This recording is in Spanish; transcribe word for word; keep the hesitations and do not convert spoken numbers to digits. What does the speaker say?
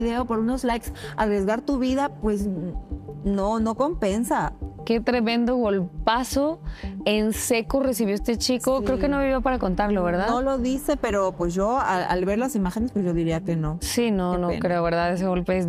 video, por unos likes, arriesgar tu vida, pues no, no compensa. Qué tremendo golpazo en seco recibió este chico. Sí. Creo que no vivió para contarlo, ¿verdad? No lo dice, pero pues yo al, al ver las imágenes, pues yo diría que no. Sí, no, Qué no pena. creo, ¿verdad? Ese golpe es